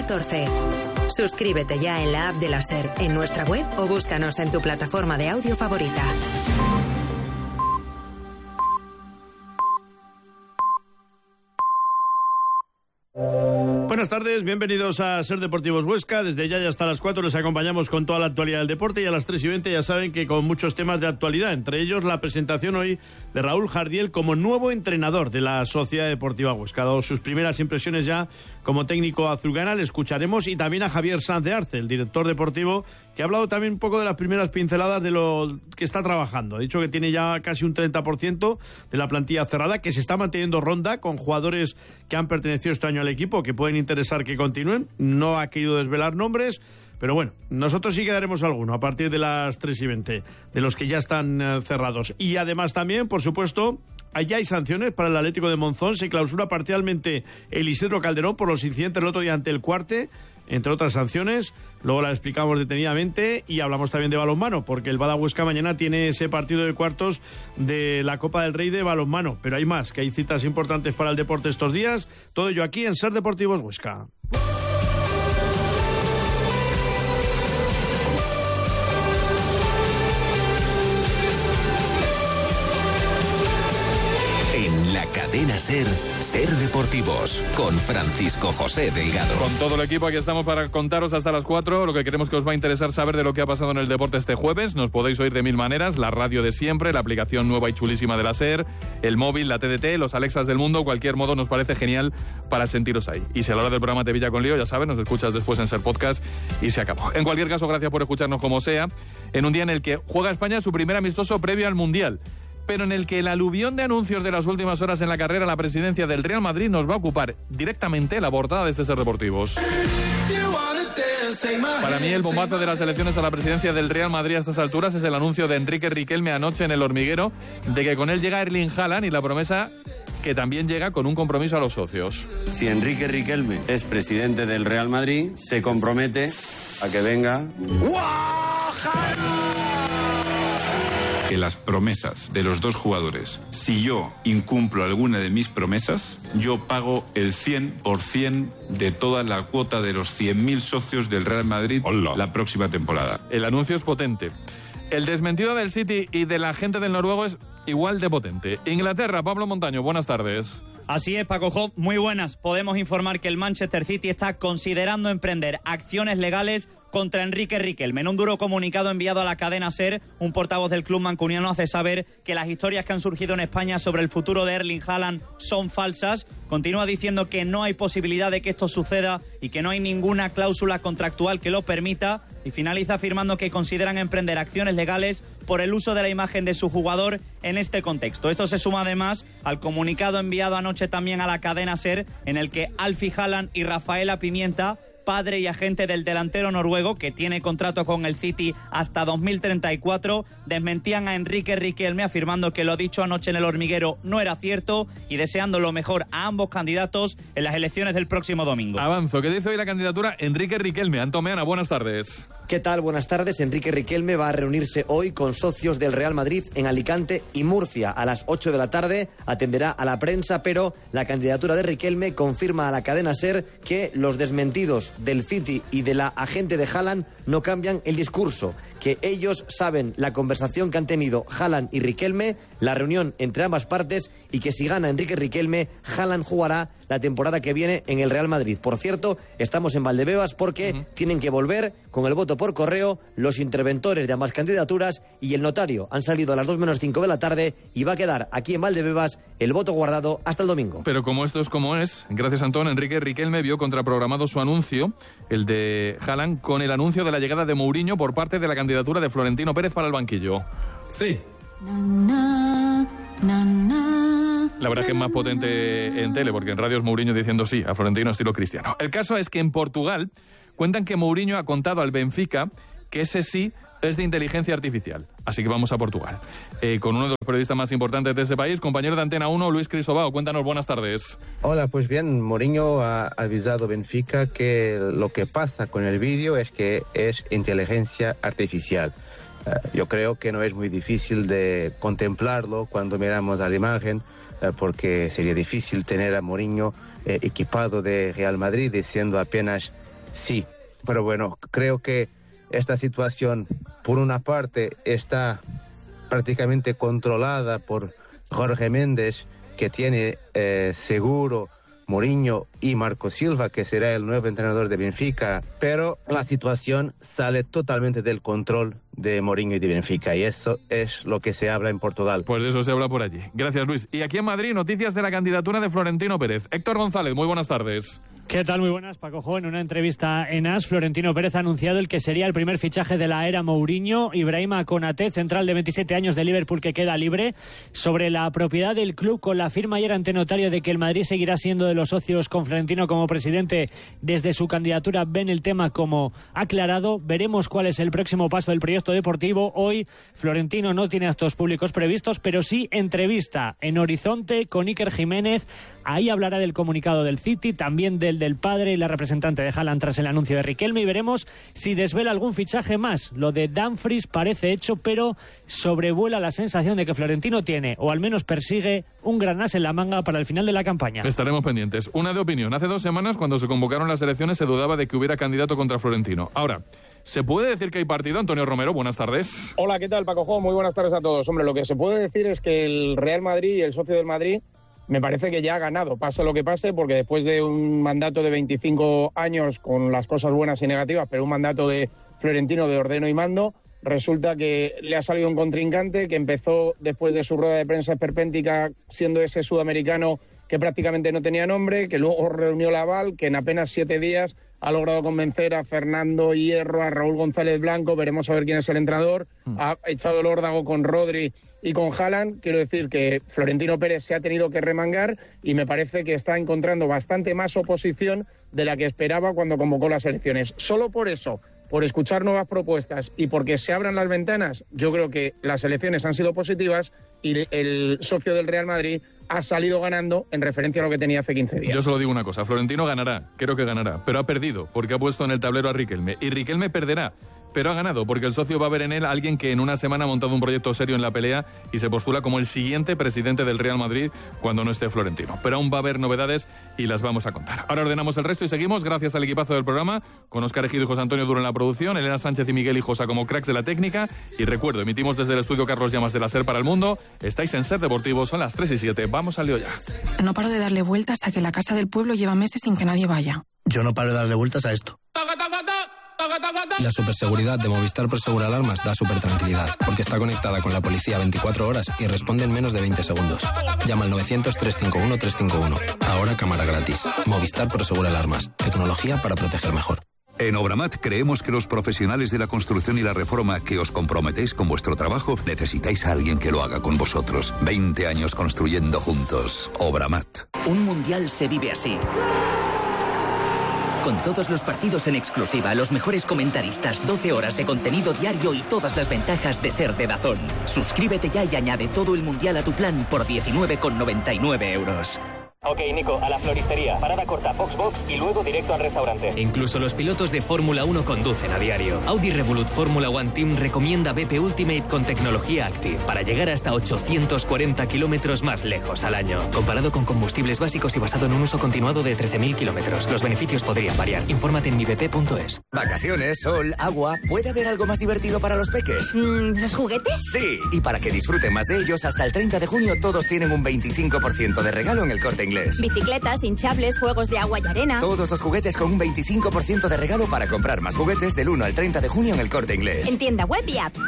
14. Suscríbete ya en la app de la SER, en nuestra web o búscanos en tu plataforma de audio favorita. Buenas tardes, bienvenidos a Ser Deportivos Huesca. Desde ya hasta las 4 les acompañamos con toda la actualidad del deporte y a las 3:20 ya saben que con muchos temas de actualidad, entre ellos la presentación hoy de Raúl Jardiel como nuevo entrenador de la Sociedad Deportiva Huesca. Dado sus primeras impresiones ya como técnico azulgrana, le escucharemos, y también a Javier Sanz de Arce, el director deportivo, que ha hablado también un poco de las primeras pinceladas de lo que está trabajando. Ha dicho que tiene ya casi un 30% de la plantilla cerrada, que se está manteniendo ronda con jugadores que han pertenecido este año al equipo, que pueden interesar que continúen. No ha querido desvelar nombres, pero bueno, nosotros sí que daremos alguno a partir de las 3:20, de los que ya están cerrados. Y además también, por supuesto, allá hay sanciones para el Atlético de Monzón. Se clausura parcialmente el Isidro Calderón por los incidentes el otro día ante el Cuarte, entre otras sanciones. Luego la explicamos detenidamente y hablamos también de balonmano, porque el Bada Huesca mañana tiene ese partido de cuartos de la Copa del Rey de balonmano. Pero hay más, que hay citas importantes para el deporte estos días. Todo ello aquí en Ser Deportivos Huesca. En la cadena SER, Ser Deportivos, con Francisco José Delgado. Con todo el equipo aquí estamos para contaros hasta las 4 lo que queremos que os va a interesar saber de lo que ha pasado en el deporte este jueves. Nos podéis oír de mil maneras: la radio de siempre, la aplicación nueva y chulísima de la SER, el móvil, la TDT, los Alexas del mundo. Cualquier modo nos parece genial para sentiros ahí. Y si a la hora del programa te pilla con lío, ya sabes, nos escuchas después en SER Podcast y se acabó. En cualquier caso, gracias por escucharnos como sea, en un día en el que juega España su primer amistoso previo al Mundial, pero en el que el aluvión de anuncios de las últimas horas en la carrera a la presidencia del Real Madrid nos va a ocupar directamente la portada de este Ser Deportivos. Para mí el bombazo de las elecciones a la presidencia del Real Madrid a estas alturas es el anuncio de Enrique Riquelme anoche en El Hormiguero de que con él llega Erling Haaland, y la promesa que también llega con un compromiso a los socios. Si Enrique Riquelme es presidente del Real Madrid, se compromete a que venga... Que las promesas de los dos jugadores, si yo incumplo alguna de mis promesas, yo pago el 100% de toda la cuota de los 100.000 socios del Real Madrid la próxima temporada. El anuncio es potente. El desmentido del City y de la gente del noruego es igual de potente. Inglaterra, Pablo Montaño, buenas tardes. Así es, Paco Jo, muy buenas. Podemos informar que el Manchester City está considerando emprender acciones legales contra Enrique Riquelme. En un duro comunicado enviado a la cadena SER, un portavoz del club mancuniano hace saber que las historias que han surgido en España sobre el futuro de Erling Haaland son falsas. Continúa diciendo que no hay posibilidad de que esto suceda y que no hay ninguna cláusula contractual que lo permita. Y finaliza afirmando que consideran emprender acciones legales por el uso de la imagen de su jugador en este contexto. Esto se suma además al comunicado enviado anoche también a la cadena SER, en el que Alfie Haaland y Rafaela Pimienta, padre y agente del delantero noruego, que tiene contrato con el City hasta 2034, desmentían a Enrique Riquelme, afirmando que lo dicho anoche en El Hormiguero no era cierto y deseando lo mejor a ambos candidatos en las elecciones del próximo domingo. Avanzo, ¿qué dice hoy la candidatura Enrique Riquelme? Antón Meana, buenas tardes. ¿Qué tal? Buenas tardes. Enrique Riquelme va a reunirse hoy con socios del Real Madrid en Alicante y Murcia. A las 8 de la tarde atenderá a la prensa, pero la candidatura de Riquelme confirma a la cadena SER que los desmentidos del City y de la agente de Haaland no cambian el discurso, que ellos saben la conversación que han tenido Haaland y Riquelme, la reunión entre ambas partes, y que si gana Enrique Riquelme, Haaland jugará la temporada que viene en el Real Madrid. Por cierto, estamos en Valdebebas porque tienen que volver con el voto por correo los interventores de ambas candidaturas y el notario. Han salido a las 2 menos 5 de la tarde y va a quedar aquí en Valdebebas el voto guardado hasta el domingo. Pero como esto es como es, gracias Antón, Enrique Riquelme vio contraprogramado su anuncio, el de Haaland, con el anuncio de la llegada de Mourinho por parte de la candidatura de Florentino Pérez para el banquillo. Sí. La verdad es que es más potente en tele, porque en radio es Mourinho diciendo sí a Florentino estilo Cristiano. El caso es que en Portugal cuentan que Mourinho ha contado al Benfica que ese sí es de inteligencia artificial. Así que vamos a Portugal. Con uno de los periodistas más importantes de ese país, compañero de Antena 1, Luis Cristóbal. Cuéntanos, buenas tardes. Hola, pues bien, Mourinho ha avisado a Benfica que lo que pasa con el vídeo es que es inteligencia artificial. Yo creo que no es muy difícil de contemplarlo cuando miramos a la imagen, porque sería difícil tener a Mourinho equipado de Real Madrid diciendo apenas Sí, pero bueno, creo que esta situación, por una parte, está prácticamente controlada por Jorge Méndez, que tiene seguro Mourinho y Marco Silva, que será el nuevo entrenador de Benfica, pero la situación sale totalmente del control de Mourinho y de Benfica, y eso es lo que se habla en Portugal. Pues de eso se habla por allí. Gracias, Luis. Y aquí en Madrid, noticias de la candidatura de Florentino Pérez. Héctor González, muy buenas tardes. ¿Qué tal? Muy buenas, Paco Jo. En una entrevista en AS, Florentino Pérez ha anunciado el que sería el primer fichaje de la era Mourinho. Ibrahima Konaté, central de 27 años de Liverpool, que queda libre. Sobre la propiedad del club, con la firma ayer ante notario de que el Madrid seguirá siendo de los socios con Florentino como presidente, desde su candidatura ven el tema como aclarado. Veremos cuál es el próximo paso del proyecto deportivo. Hoy Florentino no tiene actos públicos previstos, pero sí entrevista en Horizonte con Iker Jiménez. Ahí hablará del comunicado del City, también del padre y la representante de Haaland tras el anuncio de Riquelme, y veremos si desvela algún fichaje más. Lo de Dumfries parece hecho, pero sobrevuela la sensación de que Florentino tiene, o al menos persigue, un gran as en la manga para el final de la campaña. Estaremos pendientes. Una de opinión. Hace 2 semanas, cuando se convocaron las elecciones, se dudaba de que hubiera candidato contra Florentino. Ahora, ¿se puede decir que hay partido? Antonio Romero, buenas tardes. Hola, ¿qué tal, Paco Jo? Muy buenas tardes a todos. Hombre, lo que se puede decir es que el Real Madrid y el socio del Madrid me parece que ya ha ganado, pase lo que pase, porque después de un mandato de 25 años con las cosas buenas y negativas, pero un mandato de Florentino de ordeno y mando, resulta que le ha salido un contrincante que empezó después de su rueda de prensa esperpéntica siendo ese sudamericano que prácticamente no tenía nombre, que luego reunió la aval, que en apenas 7 días ha logrado convencer a Fernando Hierro, a Raúl González Blanco, veremos a ver quién es el entrenador, ha echado el órdago con Rodri y con Haaland. Quiero decir que Florentino Pérez se ha tenido que remangar y me parece que está encontrando bastante más oposición de la que esperaba cuando convocó las elecciones. Solo por eso, por escuchar nuevas propuestas y porque se abran las ventanas, yo creo que las elecciones han sido positivas y el socio del Real Madrid ha salido ganando en referencia a lo que tenía hace 15 días. Yo solo digo una cosa, Florentino ganará, creo que ganará, pero ha perdido porque ha puesto en el tablero a Riquelme, y Riquelme perderá, pero ha ganado porque el socio va a ver en él a alguien que en una semana ha montado un proyecto serio en la pelea y se postula como el siguiente presidente del Real Madrid cuando no esté Florentino. Pero aún va a haber novedades y las vamos a contar. Ahora ordenamos el resto y seguimos, gracias al equipazo del programa, con Óscar Ejido y José Antonio Duro en la producción, Elena Sánchez y Miguel Hijosa como cracks de la técnica. Y recuerdo, emitimos desde el estudio Carlos Llamas de la SER para el mundo. Estáis en SER Deportivo, son las 3:07. Vamos al lío ya. No paro de darle vueltas a que la casa del pueblo lleva meses sin que nadie vaya. Yo no paro de darle vueltas a esto. La superseguridad de Movistar Prosegur Alarmas da súper tranquilidad, porque está conectada con la policía 24 horas y responde en menos de 20 segundos. Llama al 900-351-351. Ahora cámara gratis. Movistar Prosegur Alarmas. Tecnología para proteger mejor. En Obramat creemos que los profesionales de la construcción y la reforma que os comprometéis con vuestro trabajo necesitáis a alguien que lo haga con vosotros. 20 años construyendo juntos. Obramat. Un mundial se vive así. Con todos los partidos en exclusiva, los mejores comentaristas, 12 horas de contenido diario y todas las ventajas de ser de DAZN. Suscríbete ya y añade todo el mundial a tu plan por 19,99 €. Ok, Nico, a la floristería. Parada corta, Foxbox y luego directo al restaurante. Incluso los pilotos de Fórmula 1 conducen a diario. Audi Revolut Fórmula One Team recomienda BP Ultimate con tecnología Active para llegar hasta 840 kilómetros más lejos al año. Comparado con combustibles básicos y basado en un uso continuado de 13.000 kilómetros. Los beneficios podrían variar. Infórmate en mibp.es. Vacaciones, sol, agua. ¿Puede haber algo más divertido para los peques? ¿Los juguetes? Sí, y para que disfruten más de ellos, hasta el 30 de junio todos tienen un 25% de regalo en el Corte Inglés. Bicicletas, hinchables, juegos de agua y arena. Todos los juguetes con un 25% de regalo para comprar más juguetes del 1 al 30 de junio en el Corte Inglés. En tienda web y app.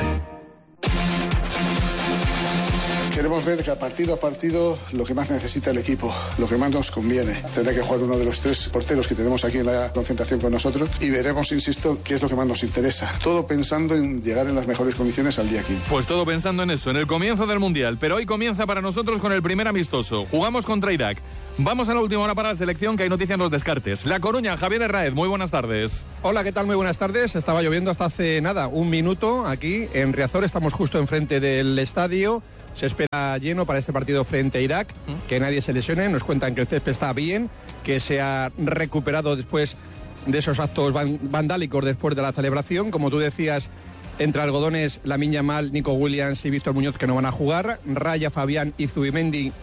Queremos ver que a partido lo que más necesita el equipo, lo que más nos conviene. Tendrá que jugar uno de los 3 porteros que tenemos aquí en la concentración con nosotros y veremos, insisto, qué es lo que más nos interesa. Todo pensando en llegar en las mejores condiciones al día 15. Pues todo pensando en eso, en el comienzo del Mundial. Pero hoy comienza para nosotros con el primer amistoso. Jugamos contra Irak. Vamos a la última hora para la selección, que hay noticias en los descartes. La Coruña, Javier Herráez, muy buenas tardes. Hola, ¿qué tal? Muy buenas tardes. Estaba lloviendo hasta hace nada, un minuto aquí en Riazor. Estamos justo enfrente del estadio. Se espera lleno para este partido frente a Irak, que nadie se lesione. Nos cuentan que el césped está bien, que se ha recuperado después de esos actos vandálicos después de la celebración. Como tú decías, entre algodones, Lamine Yamal, Nico Williams y Víctor Muñoz, que no van a jugar. Raya, Fabián y Zubimendi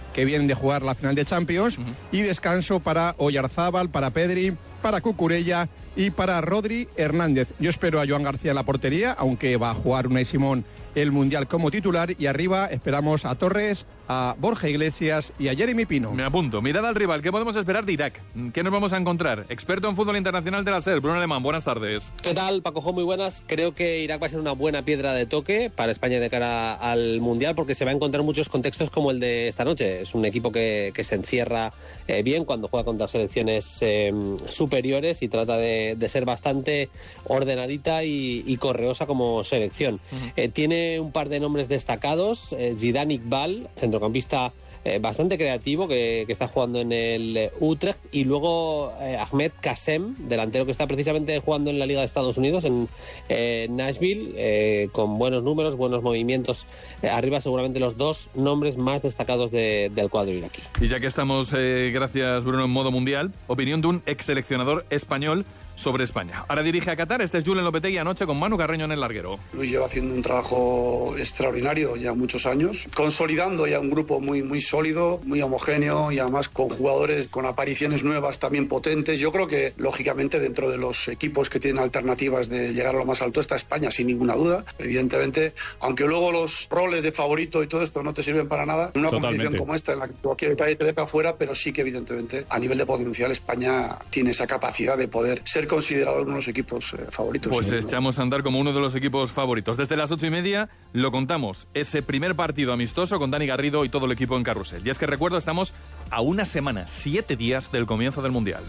que vienen de jugar la final de Champions, y descanso para Oyarzábal, para Pedri, para Cucurella y para Rodri Hernández. Yo espero a Joan García en la portería, aunque va a jugar Unai Simón el Mundial como titular, y arriba esperamos a Torres, a Borja Iglesias y a Jeremy Pino. Me apunto. Mirada al rival. ¿Qué podemos esperar de Irak? ¿Qué nos vamos a encontrar? Experto en fútbol internacional de la SER, Bruno Alemán. Buenas tardes. ¿Qué tal, Paco? Muy buenas. Creo que Irak va a ser una buena piedra de toque para España de cara al Mundial, porque se va a encontrar muchos contextos como el de esta noche. Es un equipo que se encierra bien cuando juega contra selecciones superiores y trata de ser bastante ordenadita y correosa como selección. Tiene un par de nombres destacados. Zidane Iqbal, centrocampista bastante creativo, que está jugando en el Utrecht, y luego Ahmed Kassem, delantero que está precisamente jugando en la Liga de Estados Unidos, en Nashville, con buenos números, buenos movimientos. Arriba seguramente los dos nombres más destacados del cuadro iraquí. Y ya que estamos, gracias Bruno, en modo mundial, opinión de un ex seleccionador español sobre España. Ahora dirige a Qatar. Este es Julen Lopetegui anoche con Manu Carreño en el larguero. Luis lleva haciendo un trabajo extraordinario ya muchos años, consolidando ya un grupo muy sólido, muy homogéneo, y además con jugadores con apariciones nuevas también potentes. Yo creo que lógicamente dentro de los equipos que tienen alternativas de llegar a lo más alto está España, sin ninguna duda. Evidentemente, aunque luego los roles de favorito y todo esto no te sirven para nada en una competición como esta, en la que cualquier país te deja afuera, pero sí que evidentemente a nivel de potencial España tiene esa capacidad de poder ser considerado uno de los equipos favoritos. Pues echamos a andar como uno de los equipos favoritos. Desde las 8:30 lo contamos, ese primer partido amistoso con Dani Garrido y todo el equipo en Carrusel. Y es que recuerdo, estamos a una semana, 7 días del comienzo del Mundial.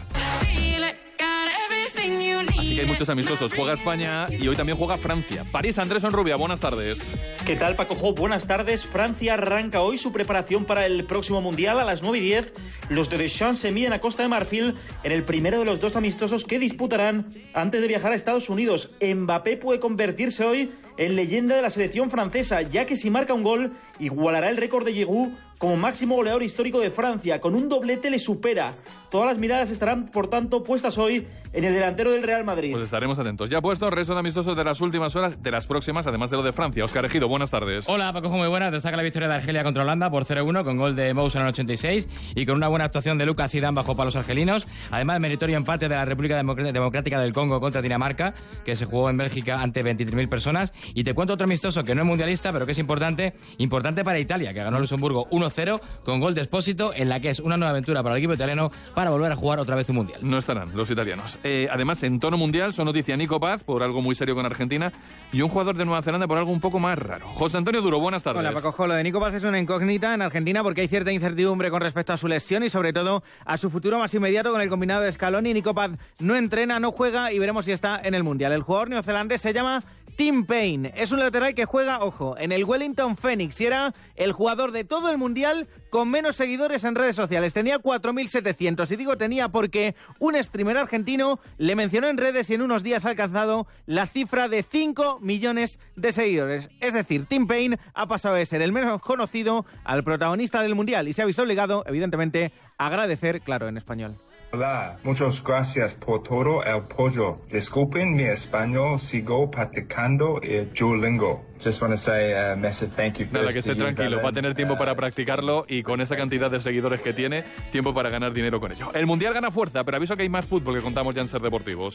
Así que hay muchos amistosos. Juega España y hoy también juega Francia. París, Andrés Onrubia, buenas tardes. ¿Qué tal, Paco Jo? Buenas tardes. Francia arranca hoy su preparación para el próximo Mundial. A las 9:10, los de Deschamps se miden a Costa de Marfil en el primero de los dos amistosos que disputarán antes de viajar a Estados Unidos. Mbappé puede convertirse hoy en leyenda de la selección francesa, ya que si marca un gol, igualará el récord de Giroud como máximo goleador histórico de Francia. Con un doblete le supera. Todas las miradas estarán, por tanto, puestas hoy en el delantero del Real Madrid. Pues estaremos atentos. Ya puesto el resto de amistosos de las últimas horas, de las próximas, además de lo de Francia. Óscar Ejido, buenas tardes. Hola, Paco, muy buenas. Destaca la victoria de Argelia contra Holanda por 0-1 con gol de Moussa en el 86 y con una buena actuación de Lucas Zidane bajo palos argelinos. Además, meritorio empate de la República Democrática del Congo contra Dinamarca, que se jugó en Bélgica ante 23.000 personas. Y te cuento otro amistoso que no es mundialista, pero que es importante para Italia, que ganó Luxemburgo 1-0 con gol de Espósito, en la que es una nueva aventura para el equipo italiano para volver a jugar otra vez un mundial. No estarán los italianos. Además, en tono mundial, son noticia Nico Paz por algo muy serio con Argentina y un jugador de Nueva Zelanda por algo un poco más raro. José Antonio Duro, buenas tardes. Hola, Paco. Lo de Nico Paz es una incógnita en Argentina porque hay cierta incertidumbre con respecto a su lesión y sobre todo a su futuro más inmediato con el combinado de Scaloni. Nico Paz no entrena, no juega y veremos si está en el mundial. El jugador neozelandés se llama Tim Payne. Es un lateral que juega, ojo, en el Wellington Phoenix y era el jugador de todo el mundial con menos seguidores en redes sociales. Tenía 4.700 y digo tenía porque un streamer argentino le mencionó en redes y en unos días ha alcanzado la cifra de 5 millones de seguidores. Es decir, Tim Payne ha pasado de ser el menos conocido al protagonista del mundial y se ha visto obligado, evidentemente, a agradecer, claro, en español. Hola, muchas gracias por todo el apoyo. Disculpen mi español, sigo practicando el Duolingo. Just want to say a massive thank you. Nada, que esté tranquilo, va a tener tiempo para practicarlo y con esa cantidad de seguidores que tiene, tiempo para ganar dinero con ello. El Mundial gana fuerza, pero aviso que hay más fútbol que contamos ya en Ser Deportivos.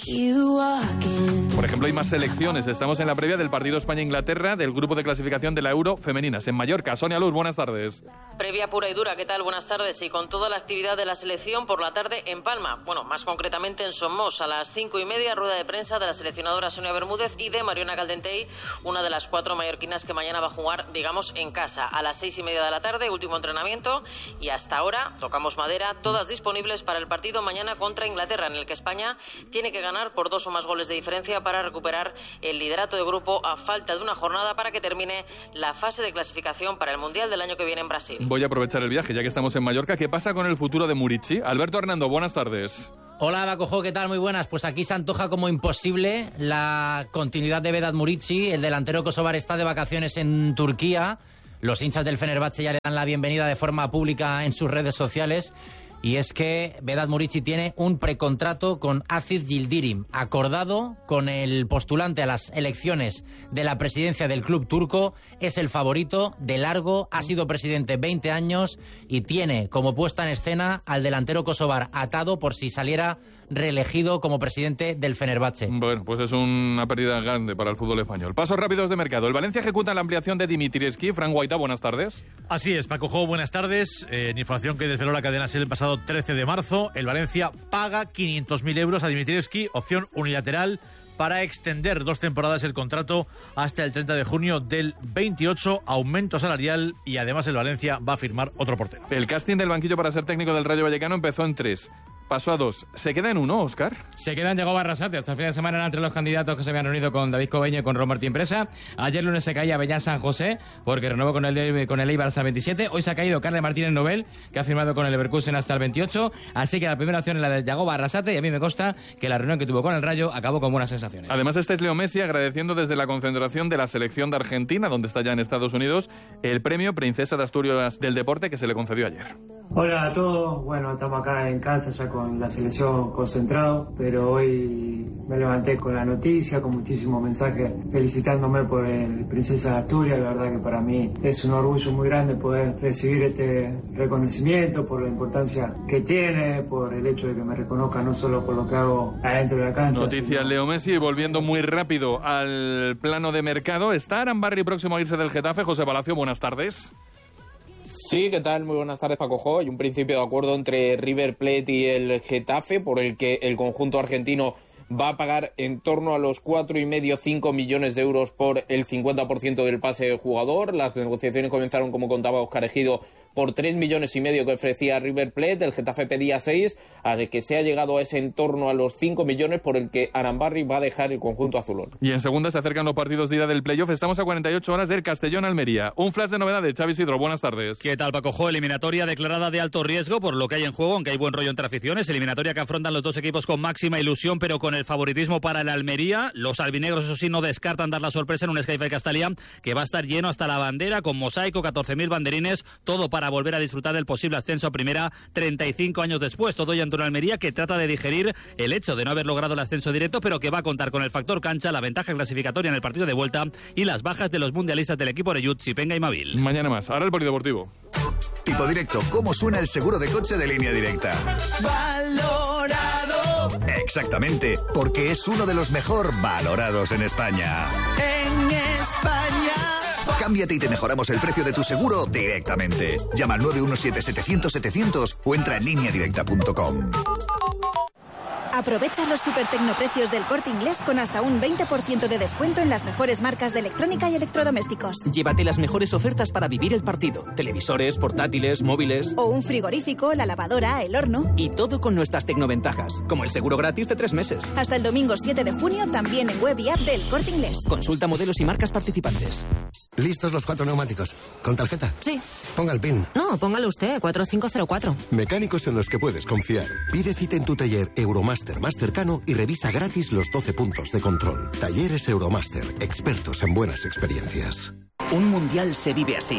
Por ejemplo, hay más selecciones. Estamos en la previa del partido España-Inglaterra del grupo de clasificación de la Euro femeninas en Mallorca. Sonia Luz, buenas tardes. Previa pura y dura, ¿qué tal? Buenas tardes. Y con toda la actividad de la selección por la tarde en Palma. Bueno, más concretamente en Somos, a las 5:30, rueda de prensa de la seleccionadora Sonia Bermúdez y de Mariona Caldentey, una de las 4 mallorquinas que mañana va a jugar, digamos, en casa. A las 6:30 de la tarde, último entrenamiento. Y hasta ahora, tocamos madera, todas disponibles para el partido mañana contra Inglaterra, en el que España tiene que ganar por 2 o más goles de diferencia para recuperar el liderato de grupo a falta de una jornada para que termine la fase de clasificación para el Mundial del año que viene en Brasil. Voy a aprovechar el viaje, ya que estamos en Mallorca. ¿Qué pasa con el futuro de Murici? Alberto Hernando, buenas tardes. Hola, Bacojo, ¿qué tal? Muy buenas. Pues aquí se antoja como imposible la continuidad de Vedat Murici. El delantero kosovar está de vacaciones en Turquía. Los hinchas del Fenerbahce ya le dan la bienvenida de forma pública en sus redes sociales. Y es que Vedat Muriqi tiene un precontrato con Aziz Yildirim, acordado con el postulante a las elecciones de la presidencia del club turco. Es el favorito de largo, ha sido presidente 20 años y tiene como puesta en escena al delantero kosovar atado por si saliera reelegido como presidente del Fenerbahce. Bueno, pues es una pérdida grande para el fútbol español. Pasos rápidos de mercado. El Valencia ejecuta la ampliación de Dimitrievski. Fran Guaita, buenas tardes. Así es, Paco Jo, buenas tardes. En información que desveló la cadena SER el pasado 13 de marzo, el Valencia paga 500.000 euros a Dimitrievski, opción unilateral para extender 2 temporadas el contrato hasta el 30 de junio del 28, aumento salarial, y además el Valencia va a firmar otro portero. El casting del banquillo para ser técnico del Rayo Vallecano empezó en 3. Pasó a 2. ¿Se queda en 1, Óscar? Se queda en Yagoba Arrasate. Hasta el fin de semana eran entre los candidatos que se habían reunido con David Cobeño y con Ron Martín Presa. Ayer lunes se caía Beñat San José, porque renovó con el Eibar hasta el 27. Hoy se ha caído Carles Martínez Nobel, que ha firmado con el Leverkusen hasta el 28. Así que la primera opción es la de Yagoba Arrasate, y a mí me consta que la reunión que tuvo con el Rayo acabó con buenas sensaciones. Además, este es Leo Messi agradeciendo desde la concentración de la selección de Argentina, donde está ya en Estados Unidos, el premio Princesa de Asturias del Deporte que se le concedió ayer. Hola a todos, bueno, estamos acá en casa ya con la selección concentrado, pero hoy me levanté con la noticia, con muchísimos mensajes felicitándome por el Princesa de Asturias. La verdad que para mí es un orgullo muy grande poder recibir este reconocimiento, por la importancia que tiene, por el hecho de que me reconozca no solo por lo que hago adentro de la cancha. Noticias Leo Messi. Y volviendo muy rápido al plano de mercado, ¿está Arambarri próximo a irse del Getafe? José Palacio, buenas tardes. Sí, ¿qué tal? Muy buenas tardes, Paco Jo. Hay un principio de acuerdo entre River Plate y el Getafe, por el que el conjunto argentino va a pagar en torno a los 4,5-5 millones de euros por el 50% del pase del jugador. Las negociaciones comenzaron, como contaba Óscar Ejido, por 3,5 millones que ofrecía River Plate. El Getafe pedía 6, a que se ha llegado a ese en torno a los 5 millones, por el que Arambarri va a dejar el conjunto azulón. Y en segunda se acercan los partidos de ida del playoff. Estamos a 48 horas del Castellón-Almería. Un flash de novedades, Xavi Sidro, buenas tardes. ¿Qué tal, Paco Jo? Eliminatoria declarada de alto riesgo por lo que hay en juego, aunque hay buen rollo entre aficiones. Eliminatoria que afrontan los dos equipos con máxima ilusión, pero con el favoritismo para el Almería. Los albinegros, eso sí, no descartan dar la sorpresa en un Skype Castellá que va a estar lleno hasta la bandera, con mosaico, 14.000 banderines, todo para volver a disfrutar del posible ascenso a primera 35 años después. Todo ya en torno a Almería, que trata de digerir el hecho de no haber logrado el ascenso directo, pero que va a contar con el factor cancha, la ventaja clasificatoria en el partido de vuelta y las bajas de los mundialistas del equipo Oreyud, Chipenga y Mabil. Mañana más. Ahora el polideportivo. Tipo Directo, ¿cómo suena el seguro de coche de Línea Directa? ¡Valorado! Exactamente, porque es uno de los mejor valorados en España. En España. Cámbiate y te mejoramos el precio de tu seguro directamente. Llama al 917-700-700 o entra en lineadirecta.com. Aprovecha los super tecnoprecios del Corte Inglés con hasta un 20% de descuento en las mejores marcas de electrónica y electrodomésticos. Llévate las mejores ofertas para vivir el partido. Televisores, portátiles, móviles. O un frigorífico, la lavadora, el horno. Y todo con nuestras tecnoventajas, como el seguro gratis de 3 meses. Hasta el domingo 7 de junio también en web y app del Corte Inglés. Consulta modelos y marcas participantes. ¿Listos los 4 neumáticos? ¿Con tarjeta? Sí. Ponga el PIN. No, póngalo usted, 4504. Mecánicos en los que puedes confiar. Pide cita en tu taller Euromaster más cercano y revisa gratis los 12 puntos de control. Talleres Euromaster, expertos en buenas experiencias. Un mundial se vive así.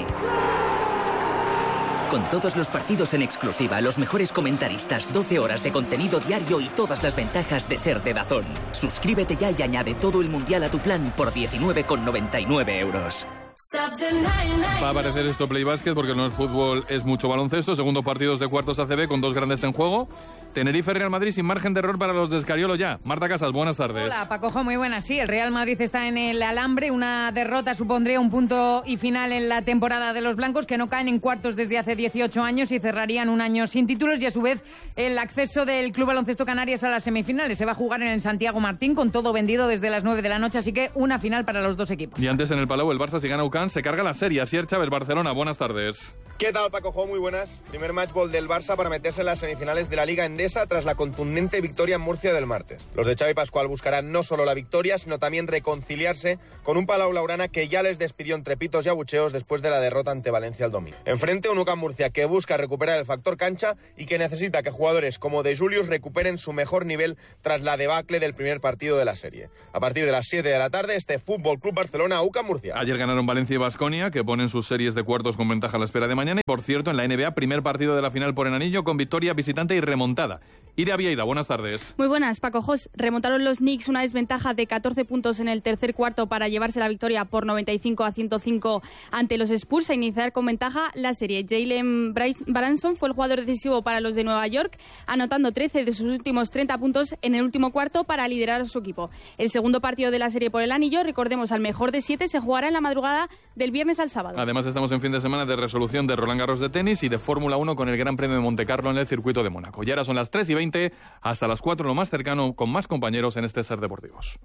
Con todos los partidos en exclusiva, los mejores comentaristas, 12 horas de contenido diario y todas las ventajas de ser de DAZN. Suscríbete ya y añade todo el mundial a tu plan por 19,99 euros. Va a aparecer esto Play Basket porque no es fútbol, es mucho baloncesto. Segundo partidos de cuartos ACB con 2 grandes en juego. Tenerife, Real Madrid sin margen de error para los de Escariolo ya. Marta Casas, buenas tardes. Hola, Paco Jo, muy buenas. Sí, el Real Madrid está en el alambre. Una derrota supondría un punto y final en la temporada de los blancos, que no caen en cuartos desde hace 18 años y cerrarían un año sin títulos. Y a su vez el acceso del Club Baloncesto Canarias a las semifinales se va a jugar en el Santiago Martín, con todo vendido desde las 9 de la noche, así que una final para los dos equipos. Y antes en el Palau, el Barça, si gana UCAN, se carga la serie. Asier Chávez, Barcelona, buenas tardes. ¿Qué tal, Paco Jo? Muy buenas. Primer match ball del Barça para meterse en las semifinales de la Liga Endesa. traviesa tras la contundente victoria en Murcia del martes. Los de Xavi Pascual buscarán no solo la victoria, sino también reconciliarse con un Palau Blaugrana que ya les despidió entre pitos y abucheos después de la derrota ante Valencia el domingo. Enfrente, un UCAM Murcia que busca recuperar el factor cancha y que necesita que jugadores como De Julius recuperen su mejor nivel tras la debacle del primer partido de la serie. A partir de las 7 de la tarde, este Fútbol Club Barcelona, UCAM Murcia. Ayer ganaron Valencia y Baskonia, que ponen sus series de cuartos con ventaja a la espera de mañana. Y por cierto, en la NBA, primer partido de la final por el anillo con victoria visitante y remontada. Iria Vieira, buenas tardes. Muy buenas, Paco Jos. Remontaron los Knicks una desventaja de 14 puntos en el tercer cuarto para llevarse la victoria por 95-105 ante los Spurs e iniciar con ventaja la serie. Jalen Branson fue el jugador decisivo para los de Nueva York, anotando 13 de sus últimos 30 puntos en el último cuarto para liderar a su equipo. El segundo partido de la serie por el anillo, recordemos, al mejor de 7, se jugará en la madrugada del viernes al sábado. Además, estamos en fin de semana de resolución de Roland Garros de tenis y de Fórmula 1 con el Gran Premio de Montecarlo en el circuito de Mónaco. Y ahora son las 3:20, hasta las 4 lo más cercano, con más compañeros en este Ser Deportivos.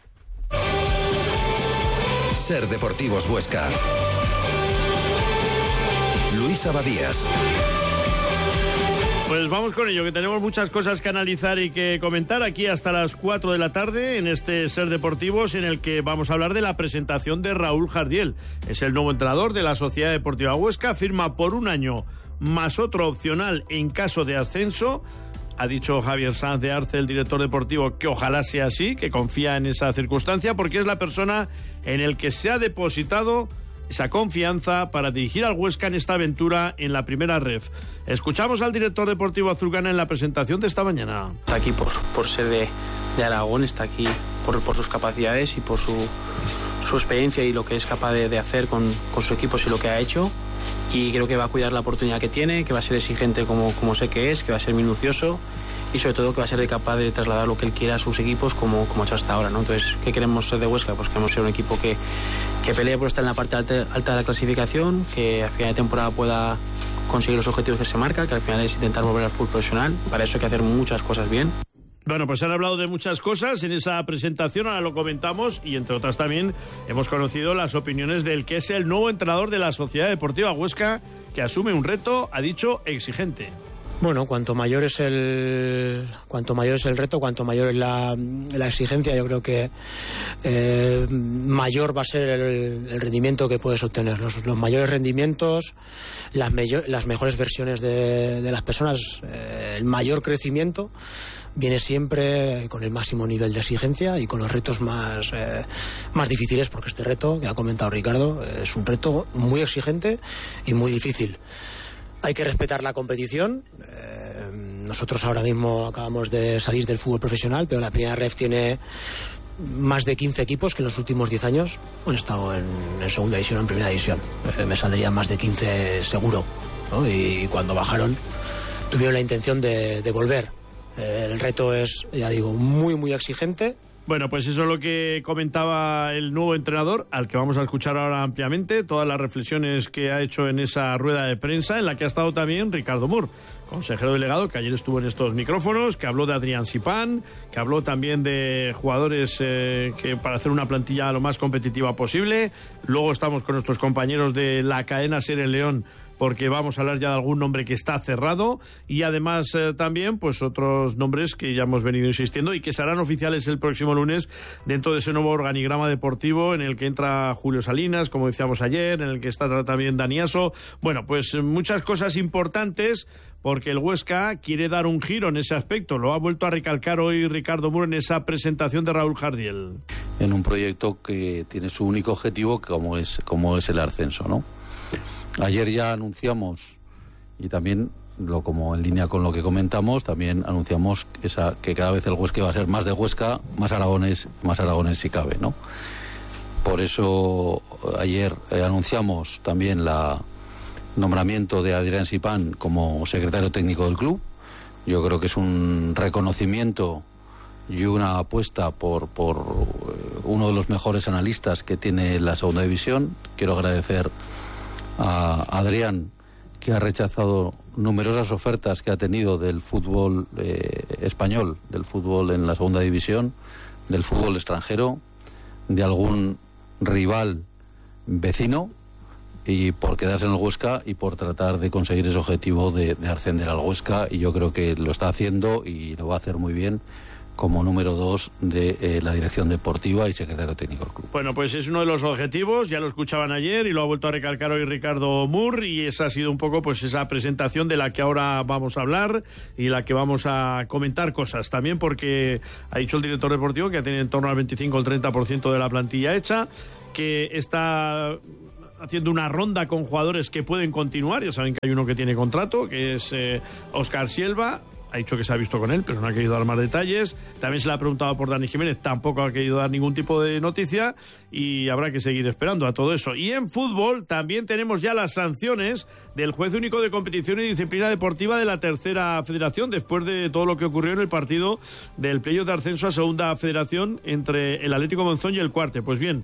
Ser Deportivos Huesca. Luis Abadías. Pues vamos con ello, que tenemos muchas cosas que analizar y que comentar aquí hasta las 4 de la tarde en este Ser Deportivos, en el que vamos a hablar de la presentación de Raúl Jardiel. Es el nuevo entrenador de la Sociedad Deportiva Huesca, firma por un año más otro opcional en caso de ascenso. Ha dicho Javier Sanz de Arce, el director deportivo, que ojalá sea así, que confía en esa circunstancia, porque es la persona en el que se ha depositado esa confianza para dirigir al Huesca en esta aventura en la primera ref. Escuchamos al director deportivo azulgrana en la presentación de esta mañana. Está aquí por ser de Aragón, está aquí por sus capacidades y por su experiencia y lo que es capaz de hacer con sus equipos y lo que ha hecho. Y creo que va a cuidar la oportunidad que tiene, que va a ser exigente como sé que es, que va a ser minucioso y sobre todo que va a ser capaz de trasladar lo que él quiera a sus equipos como ha hecho hasta ahora, ¿no? Entonces, ¿qué queremos ser de Huesca? Pues queremos ser un equipo que pelee por estar en la parte alta de la clasificación, que a final de temporada pueda conseguir los objetivos que se marca, que al final es intentar volver al fútbol profesional. Para eso hay que hacer muchas cosas bien. Bueno, pues se han hablado de muchas cosas en esa presentación, ahora lo comentamos, y entre otras también hemos conocido las opiniones del que es el nuevo entrenador de la Sociedad Deportiva Huesca, que asume un reto, ha dicho, exigente. Bueno, cuanto mayor es el reto, cuanto mayor es la exigencia, yo creo que mayor va a ser el rendimiento que puedes obtener. Los mayores rendimientos, las mejores versiones de las personas, el mayor crecimiento viene siempre con el máximo nivel de exigencia y con los retos más difíciles, porque este reto, que ha comentado Ricardo, es un reto muy exigente y muy difícil. Hay que respetar la competición. Nosotros ahora mismo acabamos de salir del fútbol profesional, pero la primera ref tiene más de 15 equipos que en los últimos 10 años han estado en segunda división o en primera división. Me saldrían más de 15 seguro, ¿no? Y cuando bajaron tuvieron la intención de volver. El reto es, ya digo, muy, muy exigente. Bueno, pues eso es lo que comentaba el nuevo entrenador, al que vamos a escuchar ahora ampliamente, todas las reflexiones que ha hecho en esa rueda de prensa, en la que ha estado también Ricardo Mur, consejero delegado, que ayer estuvo en estos micrófonos, que habló de Adrián Sipán, que habló también de jugadores que para hacer una plantilla lo más competitiva posible. Luego estamos con nuestros compañeros de la cadena SER en León, porque vamos a hablar ya de algún nombre que está cerrado y además también pues otros nombres que ya hemos venido insistiendo y que serán oficiales el próximo lunes dentro de ese nuevo organigrama deportivo en el que entra Julio Salinas, como decíamos ayer, en el que está también Dani Aso. Bueno, pues muchas cosas importantes, porque el Huesca quiere dar un giro en ese aspecto. Lo ha vuelto a recalcar hoy Ricardo Muro en esa presentación de Raúl Jardiel. En un proyecto que tiene su único objetivo como es el ascenso, ¿no? Ayer ya anunciamos, y también como en línea con lo que comentamos, también anunciamos que cada vez el Huesca va a ser más de Huesca, más aragonés si cabe, ¿no? Por eso ayer anunciamos también el nombramiento de Adrián Sipán como secretario técnico del club. Yo creo que es un reconocimiento y una apuesta por uno de los mejores analistas que tiene la segunda división. Quiero agradecer a Adrián, que ha rechazado numerosas ofertas que ha tenido del fútbol español, del fútbol en la segunda división, del fútbol extranjero, de algún rival vecino, y por quedarse en el Huesca y por tratar de conseguir ese objetivo de ascender al Huesca, y yo creo que lo está haciendo y lo va a hacer muy bien como número 2 de la dirección deportiva y secretario técnico del club. Bueno, pues es uno de los objetivos, ya lo escuchaban ayer y lo ha vuelto a recalcar hoy Ricardo Mur, y esa ha sido un poco pues esa presentación de la que ahora vamos a hablar y la que vamos a comentar cosas también, porque ha dicho el director deportivo que tiene en torno al 25 o el 30% de la plantilla hecha, que está haciendo una ronda con jugadores que pueden continuar. Ya saben que hay uno que tiene contrato, que es Óscar Silva. Ha dicho que se ha visto con él, pero no ha querido dar más detalles. También se le ha preguntado por Dani Jiménez, tampoco ha querido dar ningún tipo de noticia, y habrá que seguir esperando a todo eso. Y en fútbol también tenemos ya las sanciones del juez único de competición y disciplina deportiva de la tercera federación, después de todo lo que ocurrió en el partido del playoff de ascenso a segunda federación entre el Atlético Monzón y el Cuarte. Pues bien,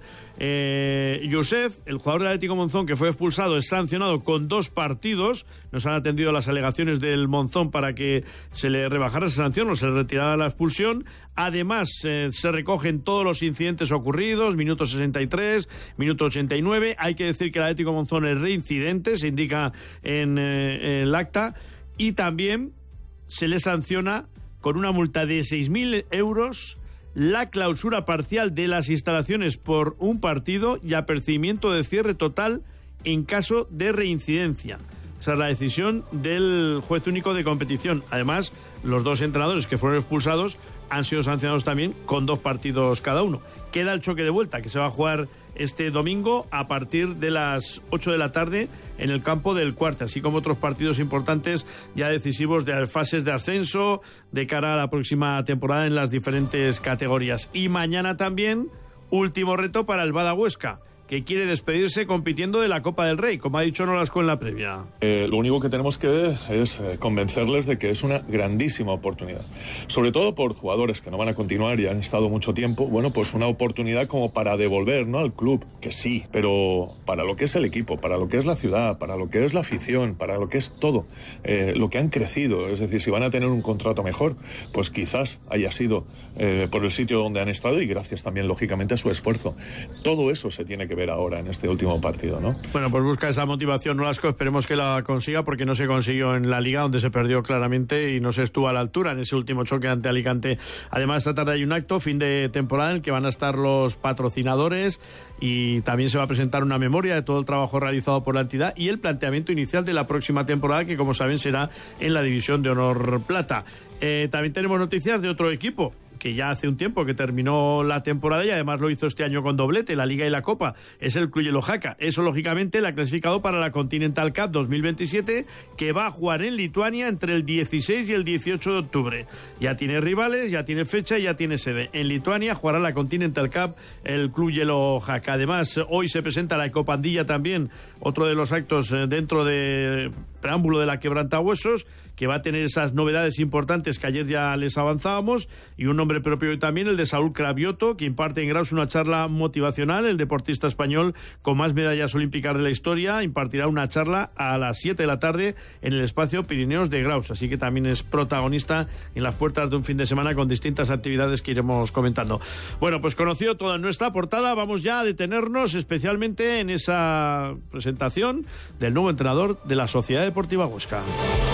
Josef, el jugador del Atlético Monzón que fue expulsado, es sancionado con 2 partidos. Nos han atendido las alegaciones del Monzón para que se le rebajara esa sanción o se le retirara la expulsión. Además, se recogen todos los incidentes ocurridos, minuto 63, minuto 89. Hay que decir que el Atlético Monzón es reincidente, se indica en el acta, y también se le sanciona con una multa de 6.000 euros la clausura parcial de las instalaciones por un partido y apercibimiento de cierre total en caso de reincidencia. Esa es la decisión del juez único de competición. Además, los 2 entrenadores que fueron expulsados han sido sancionados también con 2 partidos cada uno. Queda el choque de vuelta, que se va a jugar este domingo a partir de las 8 de la tarde en el campo del Cuarte, así como otros partidos importantes ya decisivos de fases de ascenso de cara a la próxima temporada en las diferentes categorías. Y mañana también, último reto para el Bada Huesca, que quiere despedirse compitiendo de la Copa del Rey, como ha dicho Nolasco en la previa. Lo único que tenemos que es convencerles de que es una grandísima oportunidad. Sobre todo por jugadores que no van a continuar y han estado mucho tiempo. Bueno, pues una oportunidad como para devolver, ¿no?, al club, que sí, pero para lo que es el equipo, para lo que es la ciudad, para lo que es la afición, para lo que es todo, lo que han crecido. Es decir, si van a tener un contrato mejor, pues quizás haya sido por el sitio donde han estado y gracias también, lógicamente, a su esfuerzo. Todo eso se tiene que ver ahora en este último partido, ¿no? Bueno, pues busca esa motivación Nolasco, esperemos que la consiga, porque no se consiguió en la Liga, donde se perdió claramente y no se estuvo a la altura en ese último choque ante Alicante. Además, esta tarde hay un acto, fin de temporada, en el que van a estar los patrocinadores, y también se va a presentar una memoria de todo el trabajo realizado por la entidad y el planteamiento inicial de la próxima temporada, que, como saben, será en la División de Honor Plata. También tenemos noticias de otro equipo que ya hace un tiempo que terminó la temporada y además lo hizo este año con doblete, la Liga y la Copa. Es el Cluj Oaxaca. Eso, lógicamente, le ha clasificado para la Continental Cup 2027, que va a jugar en Lituania entre el 16 y el 18 de octubre. Ya tiene rivales, ya tiene fecha y ya tiene sede. En Lituania jugará la Continental Cup el Cluj Oaxaca. Además, hoy se presenta la Ecopandilla también, otro de los actos dentro de preámbulo de la Quebrantahuesos, que va a tener esas novedades importantes que ayer ya les avanzábamos, y un nombre propio también, el de Saúl Cravioto, que imparte en Graus una charla motivacional. El deportista español con más medallas olímpicas de la historia impartirá una charla a las 7 de la tarde en el espacio Pirineos de Graus, así que también es protagonista en las puertas de un fin de semana con distintas actividades que iremos comentando. Bueno, pues conocido toda nuestra portada, vamos ya a detenernos especialmente en esa presentación del nuevo entrenador de la Sociedad Deportiva Huesca.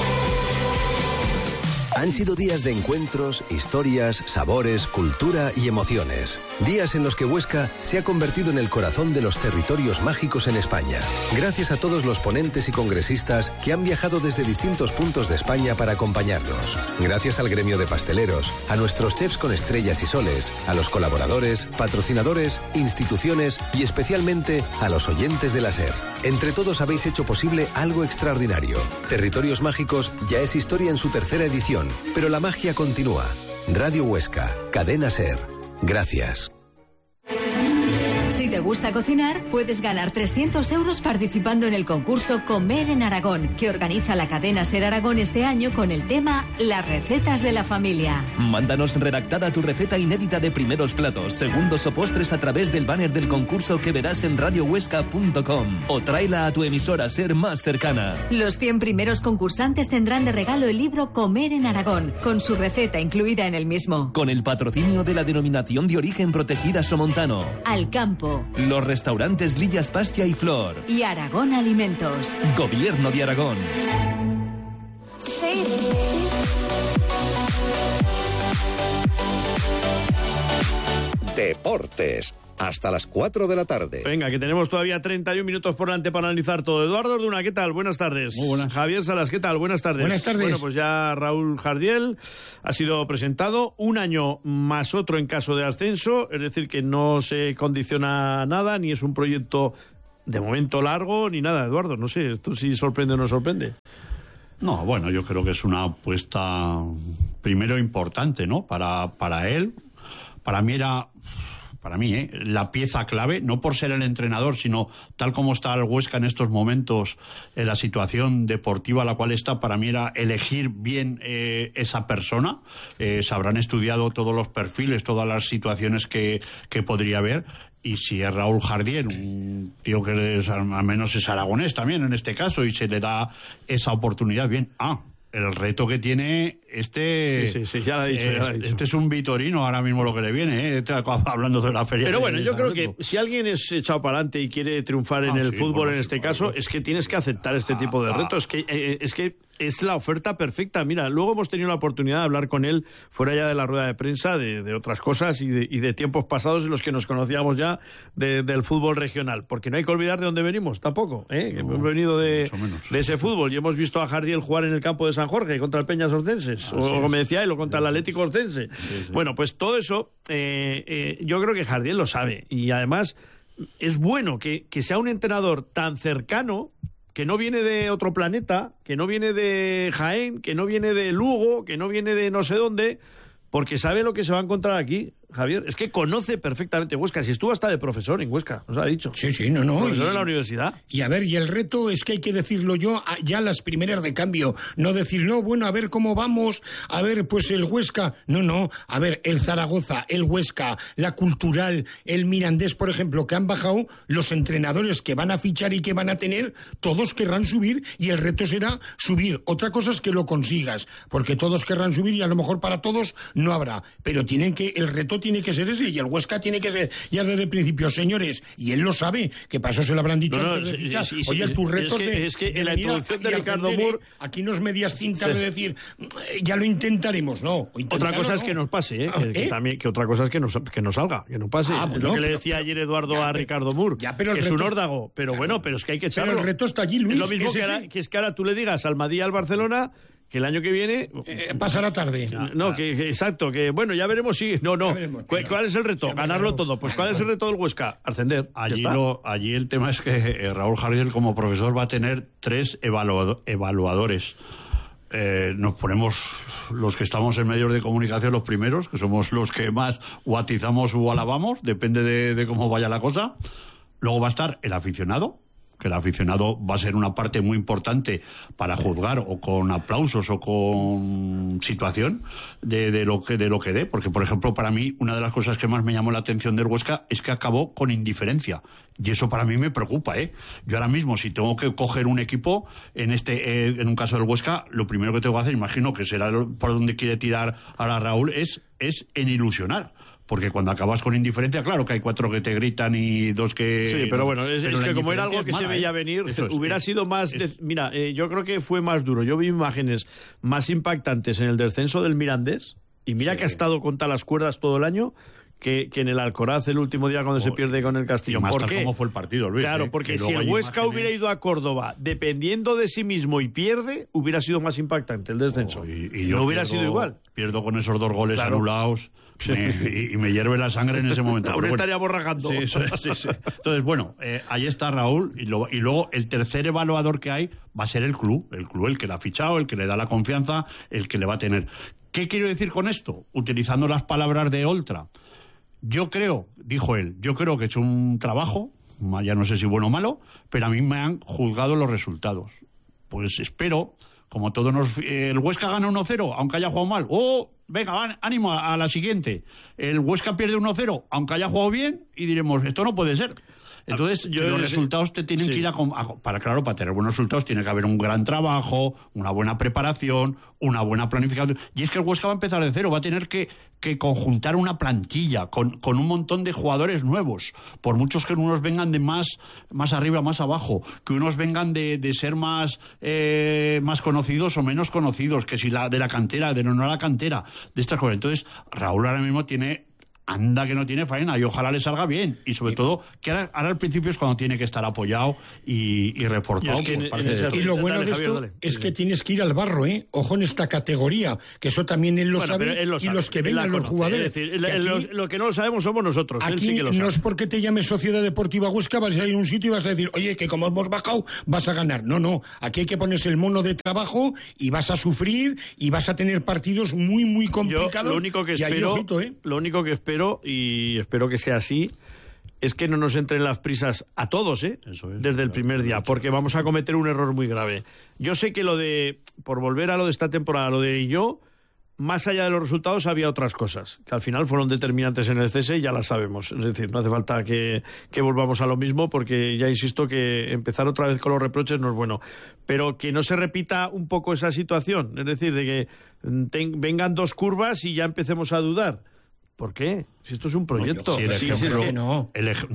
Han sido días de encuentros, historias, sabores, cultura y emociones. Días en los que Huesca se ha convertido en el corazón de los territorios mágicos en España. Gracias a todos los ponentes y congresistas que han viajado desde distintos puntos de España para acompañarnos. Gracias al gremio de pasteleros, a nuestros chefs con estrellas y soles, a los colaboradores, patrocinadores, instituciones y especialmente a los oyentes de la SER. Entre todos habéis hecho posible algo extraordinario. Territorios Mágicos ya es historia en su tercera edición, pero la magia continúa. Radio Huesca, Cadena SER. Gracias. Si te gusta cocinar, puedes ganar 300 euros participando en el concurso Comer en Aragón, que organiza la cadena SER Aragón este año con el tema Las recetas de la familia. Mándanos redactada tu receta inédita de primeros platos, segundos o postres a través del banner del concurso que verás en radiohuesca.com o tráela a tu emisora SER más cercana. Los 100 primeros concursantes tendrán de regalo el libro Comer en Aragón, con su receta incluida en el mismo. Con el patrocinio de la Denominación de Origen Protegida Somontano. Al campo, Los restaurantes Lillas Pastia y Flor. Y Aragón Alimentos. Gobierno de Aragón. Deportes. Hasta las 4 de la tarde. Venga, que tenemos todavía 31 minutos por delante para analizar todo. Eduardo Orduna, ¿qué tal? Buenas tardes. Muy buenas. Javier Salas, ¿qué tal? Buenas tardes. Buenas tardes. Bueno, pues ya Raúl Jardiel ha sido presentado. Un año más otro en caso de ascenso. Es decir, que no se condiciona nada, ni es un proyecto de momento largo, ni nada. Eduardo, no sé, ¿esto sí sorprende o no sorprende? No, bueno, yo creo que es una apuesta primero importante, ¿no? Para él. Para mí era... Para mí, la pieza clave, no por ser el entrenador, sino tal como está el Huesca en estos momentos, en la situación deportiva a la cual está, para mí era elegir bien esa persona. Se habrán estudiado todos los perfiles, todas las situaciones que podría haber. Y si es Raúl Jardiel, un tío que al menos es aragonés también en este caso, y se le da esa oportunidad, bien. El reto que tiene Sí, ya lo ha dicho, Este es un Vitorino ahora mismo lo que le viene, hablando de la feria. Pero bueno, yo creo que si alguien es echado para adelante y quiere triunfar en el fútbol en este caso, es que tienes que aceptar este tipo de retos. Es que es la oferta perfecta. Mira, luego hemos tenido la oportunidad de hablar con él fuera ya de la rueda de prensa de otras cosas y de tiempos pasados en los que nos conocíamos ya del fútbol regional, porque no hay que olvidar de dónde venimos tampoco, hemos venido de ese fútbol y hemos visto a Jardiel jugar en el campo de San Jorge contra el Peñas Orcenses, o me decía él, o contra el Atlético Orcense. Bueno, pues todo eso yo creo que Jardiel lo sabe, y además es bueno que sea un entrenador tan cercano, que no viene de otro planeta, que no viene de Jaén, que no viene de Lugo, que no viene de no sé dónde, porque sabe lo que se va a encontrar aquí. Javier, es que conoce perfectamente Huesca. Si estuvo hasta de profesor en Huesca, nos ha dicho. Sí, no. Profesor en la universidad. Y a ver, y el reto es que hay que decirlo yo ya las primeras de cambio. No decir, no, bueno, a ver cómo vamos, a ver, pues el Huesca. No, a ver, el Zaragoza, el Huesca, la Cultural, el Mirandés, por ejemplo, que han bajado, los entrenadores que van a fichar y que van a tener, todos querrán subir y el reto será subir. Otra cosa es que lo consigas, porque todos querrán subir y a lo mejor para todos no habrá. Pero el reto tiene que ser ese, y el Huesca tiene que ser ya desde el principio, señores, y él lo sabe, que para eso se lo habrán dicho antes de fichar. Oye, tus retos es que en la introducción de Ricardo Moore, aquí nos medias cintas de decir, ya lo intentaremos, no. Otra cosa es que nos pase, que otra cosa es que no salga, que no pase. Es lo que le decía ayer Eduardo a Ricardo Moore, que es un órdago, pero bueno, pero es que hay que echarlo. Pero el reto está allí, Luis. Es lo mismo que es que ahora tú le digas al Madrid y al Barcelona que el año que viene pasará tarde. No, exacto, que bueno, ya veremos si... No. ¿Cuál es el reto? Ganarlo todo. Pues ¿cuál es el reto del Huesca? Ascender. Allí el tema es que Raúl Jardiel como profesor va a tener 3 evaluadores. Nos ponemos los que estamos en medios de comunicación los primeros, que somos los que más o atizamos o alabamos, depende de cómo vaya la cosa. Luego va a estar el aficionado, que el aficionado va a ser una parte muy importante para juzgar, o con aplausos o con situación de lo que dé, porque por ejemplo para mí una de las cosas que más me llamó la atención del Huesca es que acabó con indiferencia, y eso para mí me preocupa. Yo ahora mismo, si tengo que coger un equipo en un caso del Huesca, lo primero que tengo que hacer, imagino que será por donde quiere tirar ahora Raúl, es en ilusionar. Porque cuando acabas con indiferencia, claro que hay 4 que te gritan y 2 que... Sí, pero bueno, es que como era algo que se veía venir, hubiera sido más... Mira, yo creo que fue más duro. Yo vi imágenes más impactantes en el descenso del Mirandés, y mira que ha estado contra las cuerdas todo el año, que en el Alcoraz el último día cuando se pierde con el Castillo. ¿Por qué? ¿Cómo fue el partido, Luis? Claro, porque si el Huesca hubiera ido a Córdoba dependiendo de sí mismo y pierde, hubiera sido más impactante el descenso. Y no hubiera sido igual. Pierdo con esos 2 goles anulados. Y me hierve la sangre en ese momento. Ahora estaríamos rajando. Sí. Entonces, bueno, ahí está Raúl, y luego el tercer evaluador que hay va a ser el club, el que le ha fichado, el que le da la confianza, el que le va a tener. ¿Qué quiero decir con esto? Utilizando las palabras de Oltra. Dijo él, yo creo que he hecho un trabajo, ya no sé si bueno o malo, pero a mí me han juzgado los resultados. Pues espero, como todos el Huesca gana 1-0, aunque haya jugado mal. venga, ánimo a la siguiente. El Huesca pierde 1-0, aunque haya jugado bien, y diremos, esto no puede ser. Entonces, los resultados te tienen que ir para tener buenos resultados tiene que haber un gran trabajo, una buena preparación, una buena planificación. Y es que el Huesca va a empezar de cero, va a tener que conjuntar una plantilla con un montón de jugadores nuevos. Por muchos que unos vengan de más arriba, más abajo, que unos vengan de ser más conocidos o menos conocidos, que si de la cantera, de no la cantera, de estas cosas. Entonces, Raúl ahora mismo anda que no tiene faena y ojalá le salga bien y sobre todo que ahora al principio es cuando tiene que estar apoyado y reforzado. Y lo bueno de esto es que tienes que ir al barro, ojo en esta categoría, que eso también él lo sabe, y los que vengan los jugadores. Es decir, lo que no lo sabemos somos nosotros. Aquí él sí que lo sabe. No es porque te llame Sociedad Deportiva Huesca vas a ir a un sitio y vas a decir, oye, que como hemos bajado vas a ganar. No, aquí hay que ponerse el mono de trabajo y vas a sufrir y vas a tener partidos muy, muy complicados. Yo lo único que espero y espero que sea así, es que no nos entren las prisas a todos, desde el primer día, porque vamos a cometer un error muy grave. Yo sé que por volver a lo de esta temporada, lo de yo, más allá de los resultados había otras cosas, que al final fueron determinantes en el cese y ya las sabemos. Es decir, no hace falta que volvamos a lo mismo, porque ya insisto que empezar otra vez con los reproches no es bueno. Pero que no se repita un poco esa situación, es decir, de que vengan dos curvas y ya empecemos a dudar. ¿Por qué? Si esto es un proyecto. El ejemplo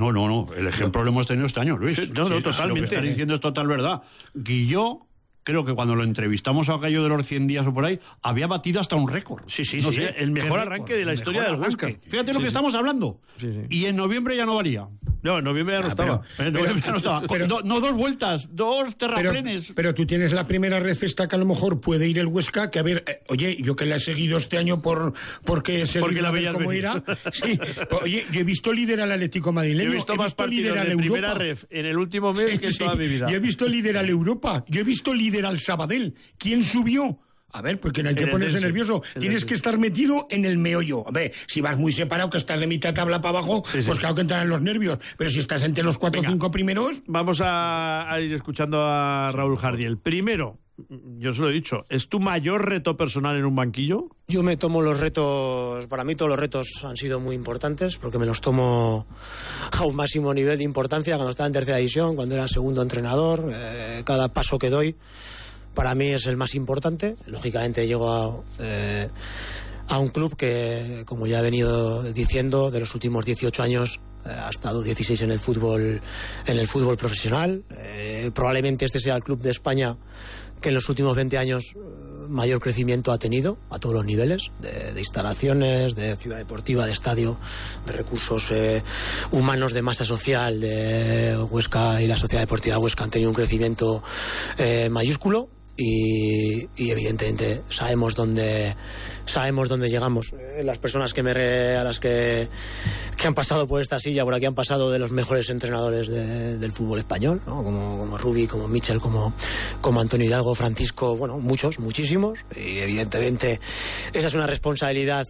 lo hemos tenido este año, Luis. Totalmente. Lo que estás diciendo es total verdad. Guilló, creo que cuando lo entrevistamos a aquello de los 100 días o por ahí, había batido hasta un récord. El mejor arranque de la historia del Huesca. Fíjate lo que estamos hablando. Y en noviembre ya no valía. No, en noviembre ya no estaba. No dos vueltas, dos terraplenes. Pero tú tienes la primera red festa que a lo mejor puede ir el Huesca, que a ver, oye, yo que la he seguido este año porque la veías cómo venir. era. Sí, oye, yo he visto líder al Atlético madrileño. Yo he visto más partidos de primera ref en el último mes que en toda mi vida. Yo he visto líder al Europa, yo he visto líder al Sabadell. ¿Quién subió? A ver, porque no hay que ponerse nervioso. Tienes que estar metido en el meollo. A ver, si vas muy separado, que estás de mitad de tabla para abajo, pues claro que entrarán los nervios. Pero si estás entre los 4 o 5 primeros... Vamos a ir escuchando a Raúl Jardiel. Primero, yo se lo he dicho, ¿es tu mayor reto personal en un banquillo? Yo me tomo los retos, para mí todos los retos han sido muy importantes, porque me los tomo a un máximo nivel de importancia. Cuando estaba en tercera división, cuando era segundo entrenador, cada paso que doy para mí es el más importante. Lógicamente llego a un club que, como ya he venido diciendo, de los últimos 18 años ha estado 16 en el fútbol profesional. Probablemente este sea el club de España que en los últimos 20 años mayor crecimiento ha tenido a todos los niveles, de instalaciones, de ciudad deportiva, de estadio, de recursos humanos, de masa social. De Huesca y la Sociedad Deportiva Huesca han tenido un crecimiento mayúsculo. Y evidentemente sabemos dónde llegamos. Las personas a las que han pasado por esta silla, por aquí han pasado de los mejores entrenadores del fútbol español, ¿no? como Rubi, como Michel, como Antonio Hidalgo, Francisco, bueno, muchísimos, y evidentemente esa es una responsabilidad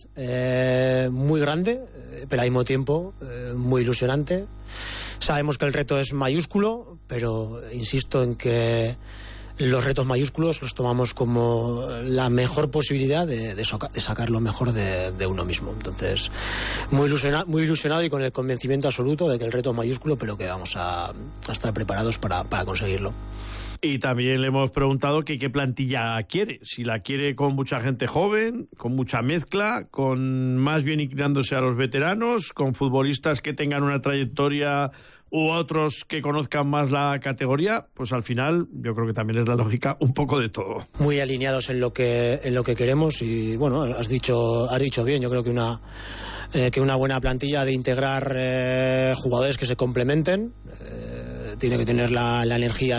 muy grande, pero al mismo tiempo muy ilusionante. Sabemos que el reto es mayúsculo, pero insisto en que los retos mayúsculos los tomamos como la mejor posibilidad de sacar lo mejor de uno mismo. Entonces, muy ilusionado y con el convencimiento absoluto de que el reto es mayúsculo, pero que vamos a estar preparados para conseguirlo. Y también le hemos preguntado que qué plantilla quiere, si la quiere con mucha gente joven, con mucha mezcla, con más bien inclinándose a los veteranos, con futbolistas que tengan una trayectoria u otros que conozcan más la categoría. Pues al final yo creo que también es la lógica un poco de todo. Muy alineados en lo que queremos y bueno, has dicho bien. Yo creo que una buena plantilla de integrar jugadores que se complementen, tiene que tener la energía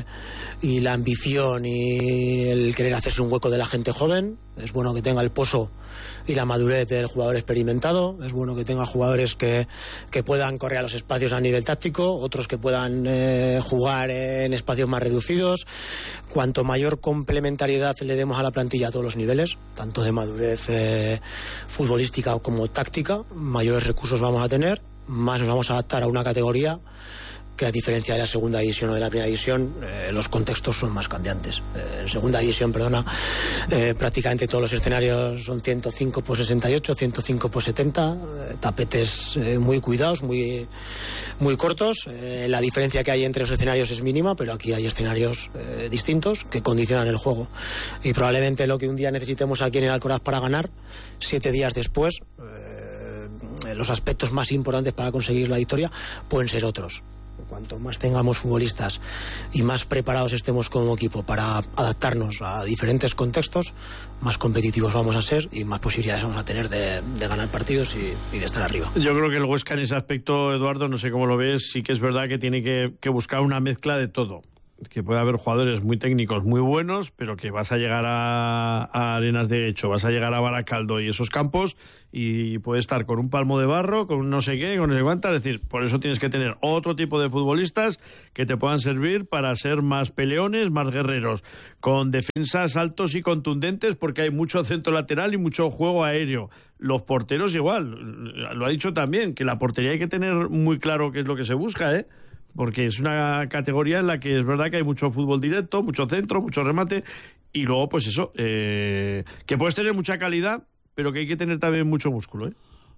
y la ambición y el querer hacerse un hueco de la gente joven. Es bueno que tenga el pozo y la madurez del jugador experimentado. Es bueno que tenga jugadores que puedan correr a los espacios a nivel táctico, otros que puedan jugar en espacios más reducidos. Cuanto mayor complementariedad le demos a la plantilla a todos los niveles, tanto de madurez futbolística como táctica, mayores recursos vamos a tener, más nos vamos a adaptar a una categoría que a diferencia de la segunda división o de la primera división, los contextos son más cambiantes. En segunda división, prácticamente todos los escenarios son 105 por 68, 105 por 70, tapetes muy cuidados, muy cortos. La diferencia que hay entre los escenarios es mínima, pero aquí hay escenarios distintos que condicionan el juego. Y probablemente lo que un día necesitemos aquí en el Alcoraz para ganar, 7 días después, los aspectos más importantes para conseguir la victoria pueden ser otros. Cuanto más tengamos futbolistas y más preparados estemos como equipo para adaptarnos a diferentes contextos, más competitivos vamos a ser y más posibilidades vamos a tener de ganar partidos y de estar arriba. Yo creo que el Huesca en ese aspecto, Eduardo, no sé cómo lo ves, sí que es verdad que tiene que buscar una mezcla de todo. Que puede haber jugadores muy técnicos, muy buenos, pero que vas a llegar a Arenas de Guecho, vas a llegar a Baracaldo y esos campos y puede estar con un palmo de barro, con un no sé qué, con no sé cuántas. Es decir, por eso tienes que tener otro tipo de futbolistas que te puedan servir para ser más peleones, más guerreros, con defensas altos y contundentes, porque hay mucho centro lateral y mucho juego aéreo. Los porteros igual, lo ha dicho también, que la portería hay que tener muy claro qué es lo que se busca, porque es una categoría en la que es verdad que hay mucho fútbol directo, mucho centro, mucho remate, y luego pues eso, que puedes tener mucha calidad, pero que hay que tener también mucho músculo.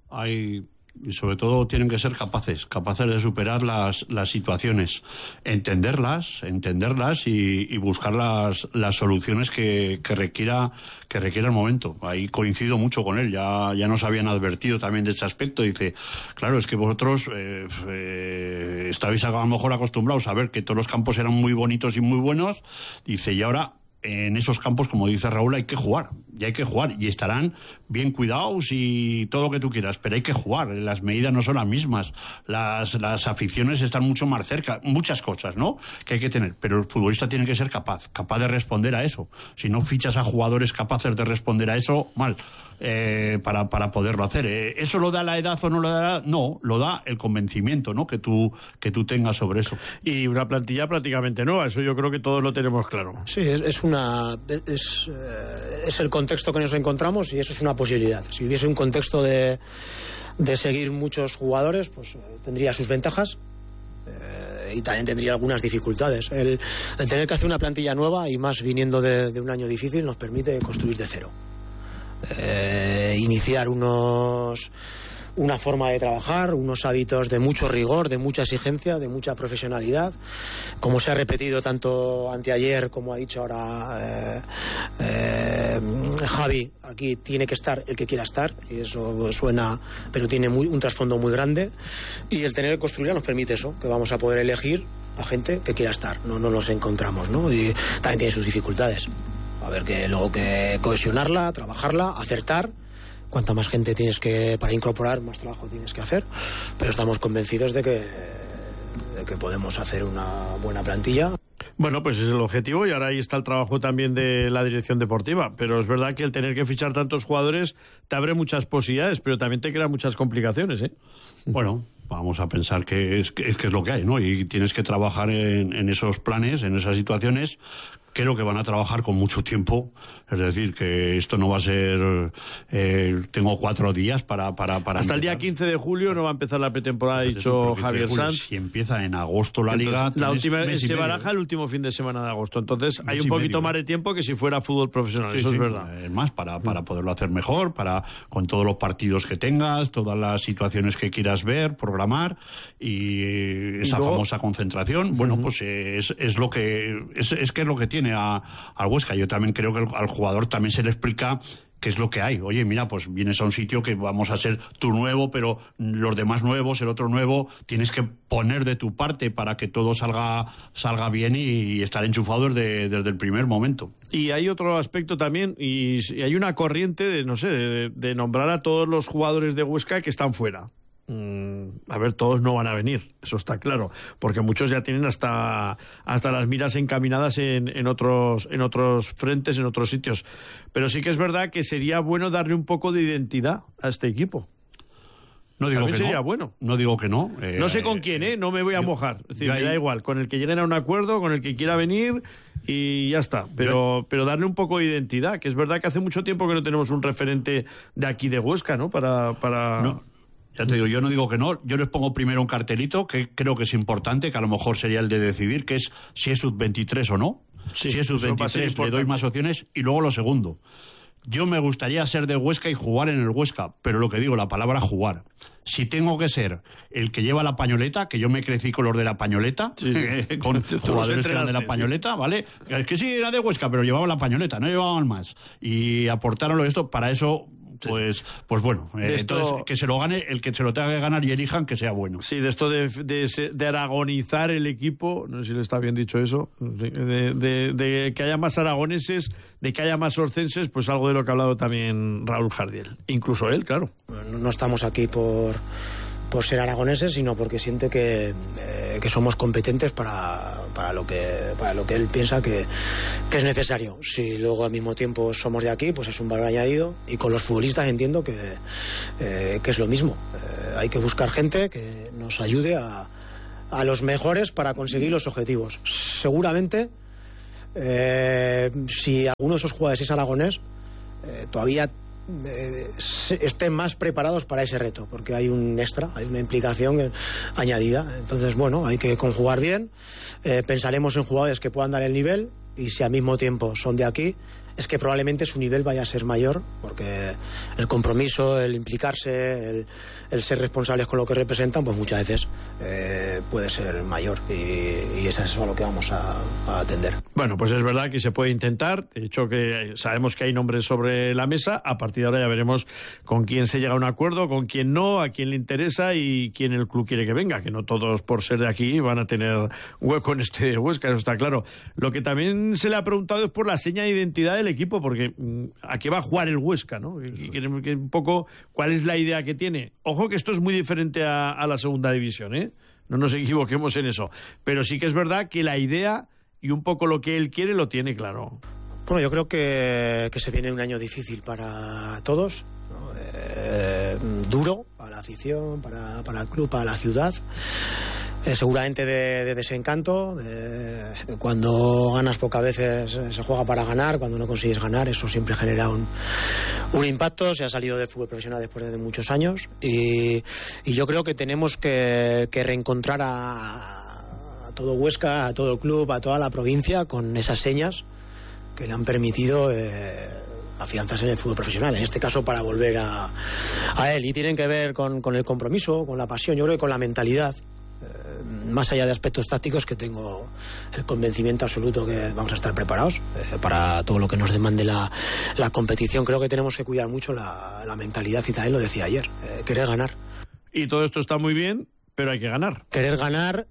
Y sobre todo tienen que ser capaces de superar las situaciones, entenderlas y buscar las soluciones que requiera el momento. Ahí coincido mucho con él, ya nos habían advertido también de ese aspecto. Dice, claro, es que vosotros estabais a lo mejor acostumbrados a ver que todos los campos eran muy bonitos y muy buenos, dice, y ahora en esos campos, como dice Raúl, hay que jugar y estarán bien cuidados y todo lo que tú quieras, pero hay que jugar, las medidas no son las mismas, las aficiones están mucho más cerca, muchas cosas, ¿no?, que hay que tener, pero el futbolista tiene que ser capaz de responder a eso. Si no fichas a jugadores capaces de responder a eso, mal. Para poderlo hacer. ¿Eso lo da la edad o no lo da? No, lo da el convencimiento, ¿no?, que tú tengas sobre eso. Y una plantilla prácticamente nueva, eso yo creo que todos lo tenemos claro. Sí, es el contexto que nos encontramos y eso es una posibilidad. Si hubiese un contexto de seguir muchos jugadores, pues tendría sus ventajas. Y también tendría algunas dificultades. El tener que hacer una plantilla nueva y más viniendo de un año difícil nos permite construir de cero. Iniciar una forma de trabajar, unos hábitos de mucho rigor, de mucha exigencia, de mucha profesionalidad, como se ha repetido tanto anteayer como ha dicho ahora Javi. Aquí tiene que estar el que quiera estar, y eso suena, pero tiene un trasfondo muy grande, y el tener que construirla nos permite eso, que vamos a poder elegir a gente que quiera estar, no nos encontramos, ¿no? Y también tiene sus dificultades. A ver, que luego que cohesionarla, trabajarla, acertar. Cuanta más gente tienes para incorporar, más trabajo tienes que hacer. Pero estamos convencidos de que podemos hacer una buena plantilla. Bueno, pues ese es el objetivo y ahora ahí está el trabajo también de la dirección deportiva. Pero es verdad que el tener que fichar tantos jugadores te abre muchas posibilidades, pero también te crea muchas complicaciones, Bueno, vamos a pensar que es lo que hay, ¿no? Y tienes que trabajar en esos planes, en esas situaciones. Creo que van a trabajar con mucho tiempo, es decir, que esto no va a ser tengo 4 días para hasta empezar. El día 15 de julio no va a empezar la pretemporada, ha dicho Javier Sanz. Si empieza en agosto la liga, la última se baraja el último fin de semana de agosto, entonces hay un poquito más de tiempo que si fuera fútbol profesional. Eso es verdad. Es más, para poderlo hacer mejor, con todos los partidos que tengas, todas las situaciones que quieras ver, programar y esa famosa concentración. Bueno, pues es lo que tiene al Huesca. Yo también creo que al jugador también se le explica qué es lo que hay. Oye, mira, pues vienes a un sitio que vamos a ser tú nuevo, pero los demás nuevos, el otro nuevo, tienes que poner de tu parte para que todo salga bien y estar enchufado desde el primer momento. Y hay otro aspecto también, y hay una corriente de nombrar a todos los jugadores de Huesca que están fuera. A ver, todos no van a venir, eso está claro, porque muchos ya tienen hasta las miras encaminadas en otros frentes, en otros sitios. Pero sí que es verdad que sería bueno darle un poco de identidad a este equipo. No digo también que sería no. Bueno. No digo que no. No sé con quién, no me voy a mojar. Es decir, me da igual, con el que lleguen a un acuerdo, con el que quiera venir y ya está. Pero darle un poco de identidad, que es verdad que hace mucho tiempo que no tenemos un referente de aquí de Huesca, ¿no? Ya te digo, yo no digo que no, yo les pongo primero un cartelito que creo que es importante, que a lo mejor sería el de decidir, que es si es sub-23 o no. Sí, si es sub-23 le doy más opciones. Y luego lo segundo, yo me gustaría ser de Huesca y jugar en el Huesca, pero lo que digo, la palabra jugar. Si tengo que ser el que lleva la pañoleta, que yo me crecí con los de la pañoleta, con jugadores que eran de la pañoleta, ¿vale? Es que sí, era de Huesca, pero llevaban la pañoleta, no llevaban más. Y aportaron esto, para eso... Pues bueno, entonces que se lo gane el que se lo tenga que ganar y elijan que sea bueno. Sí, de esto de aragonizar el equipo, no sé si le está bien dicho eso, de que haya más aragoneses, de que haya más orcenses, pues algo de lo que ha hablado también Raúl Jardiel. Incluso él, claro. No estamos aquí por ser aragoneses, sino porque siente que somos competentes para lo que él piensa que es necesario. Si luego al mismo tiempo somos de aquí, pues es un valor añadido, y con los futbolistas entiendo que es lo mismo. Hay que buscar gente que nos ayude a los mejores para conseguir los objetivos. Seguramente si alguno de esos jugadores es aragonés, todavía estén más preparados para ese reto, porque hay un extra, hay una implicación añadida. Entonces, bueno, hay que conjugar bien. Pensaremos en jugadores que puedan dar el nivel, y si al mismo tiempo son de aquí, es que probablemente su nivel vaya a ser mayor, porque el compromiso, el implicarse, el ser responsables con lo que representan, pues muchas veces puede ser mayor, y es eso a lo que vamos a atender. Bueno, pues es verdad que se puede intentar. De hecho, que sabemos que hay nombres sobre la mesa. A partir de ahora ya veremos con quién se llega a un acuerdo, con quién no, a quién le interesa y quién el club quiere que venga, que no todos por ser de aquí van a tener hueco en este Huesca, eso está claro. Lo que también se le ha preguntado es por la seña de identidad del equipo, porque ¿a qué va a jugar el Huesca, no? Y que un poco cuál es la idea que tiene. Ojo que esto es muy diferente a la segunda división, ¿eh? No nos equivoquemos en eso. Pero sí que es verdad que la idea y un poco lo que él quiere lo tiene claro. Bueno, yo creo que se viene un año difícil para todos, ¿no? Duro para la afición, para el club, para la ciudad. Seguramente de desencanto, cuando ganas pocas veces se juega para ganar, cuando no consigues ganar eso siempre genera un impacto. Se ha salido del fútbol profesional después de muchos años, y yo creo que tenemos que reencontrar a todo Huesca, a todo el club, a toda la provincia, con esas señas que le han permitido afianzarse en el fútbol profesional, en este caso para volver a él, y tienen que ver con el compromiso, con la pasión, yo creo que con la mentalidad. Más allá de aspectos tácticos, que tengo el convencimiento absoluto que vamos a estar preparados para todo lo que nos demande la competición. Creo que tenemos que cuidar mucho la mentalidad, y también lo decía ayer, querer ganar. Y todo esto está muy bien, pero hay que ganar. Querer ganar,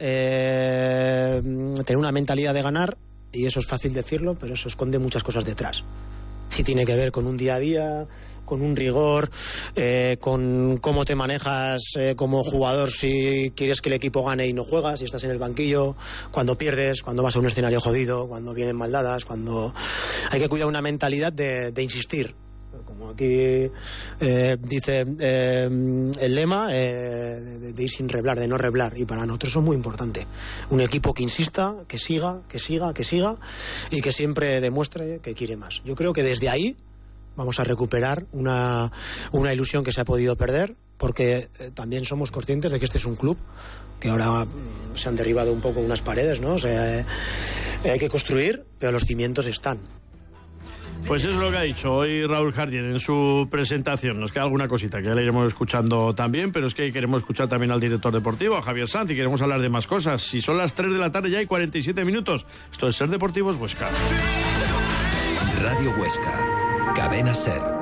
tener una mentalidad de ganar, y eso es fácil decirlo, pero eso esconde muchas cosas detrás. Sí tiene que ver con un día a día, con un rigor, con cómo te manejas como jugador, si quieres que el equipo gane y no juegas, si estás en el banquillo, cuando pierdes, cuando vas a un escenario jodido, cuando vienen maldadas, cuando hay que cuidar una mentalidad de insistir. Como aquí dice el lema, de ir sin reblar, de no reblar, y para nosotros eso es muy importante. Un equipo que insista, que siga, y que siempre demuestre que quiere más. Yo creo que desde ahí vamos a recuperar una ilusión que se ha podido perder, porque también somos conscientes de que este es un club que ahora se han derribado un poco unas paredes, ¿no? O sea, hay que construir, pero los cimientos están. Pues eso es lo que ha dicho hoy Raúl Jardiel en su presentación. Nos queda alguna cosita que ya le iremos escuchando también, pero es que queremos escuchar también al director deportivo, a Javier Sanz, y queremos hablar de más cosas. Si son las 3 de la tarde ya hay 47 minutos. Esto es Ser Deportivos Huesca. Radio Huesca, Cadena Ser.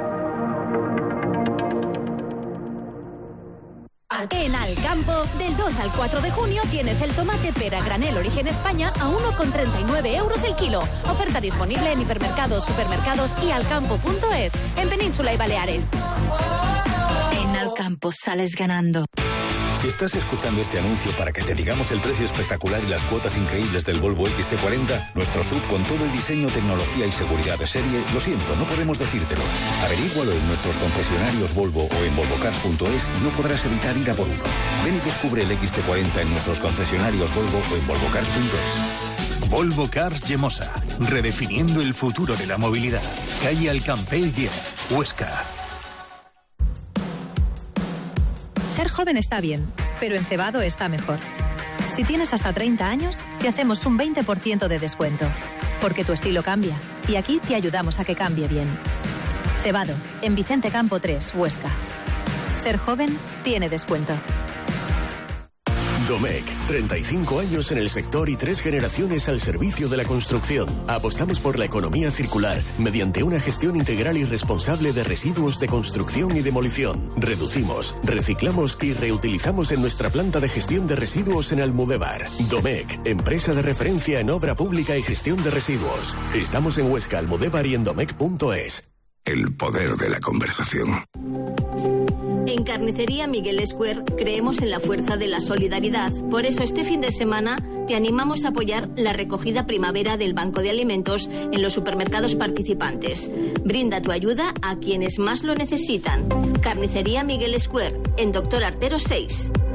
En Alcampo, del 2 al 4 de junio tienes el tomate pera granel origen España a 1,39 € el kilo. Oferta disponible en hipermercados, supermercados y alcampo.es, en Península y Baleares. En Alcampo sales ganando. Si estás escuchando este anuncio para que te digamos el precio espectacular y las cuotas increíbles del Volvo XC40, nuestro SUV con todo el diseño, tecnología y seguridad de serie, lo siento, no podemos decírtelo. Averígualo en nuestros concesionarios Volvo o en volvocars.es y no podrás evitar ir a por uno. Ven y descubre el XC40 en nuestros concesionarios Volvo o en volvocars.es. Volvo Cars Yemosa, redefiniendo el futuro de la movilidad. Calle Alcampell 10, Huesca. Ser joven está bien, pero en Cebado está mejor. Si tienes hasta 30 años, te hacemos un 20% de descuento. Porque tu estilo cambia, y aquí te ayudamos a que cambie bien. Cebado, en Vicente Campo 3, Huesca. Ser joven tiene descuento. Domecq, 35 años en el sector y 3 generaciones al servicio de la construcción. Apostamos por la economía circular mediante una gestión integral y responsable de residuos de construcción y demolición. Reducimos, reciclamos y reutilizamos en nuestra planta de gestión de residuos en Almudévar. Domecq, empresa de referencia en obra pública y gestión de residuos. Estamos en Huesca, Almudévar y en domecq.es. El poder de la conversación. En Carnicería Miguel Square creemos en la fuerza de la solidaridad. Por eso este fin de semana te animamos a apoyar la recogida primavera del Banco de Alimentos en los supermercados participantes. Brinda tu ayuda a quienes más lo necesitan. Carnicería Miguel Square, en Doctor Artero 6.